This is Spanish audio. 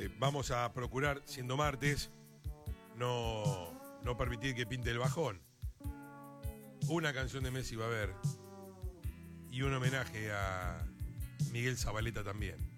vamos a procurar, siendo martes, no permitir que pinte el bajón. Una canción de Messi va a haber. Y un homenaje a Miguel Zabaleta también.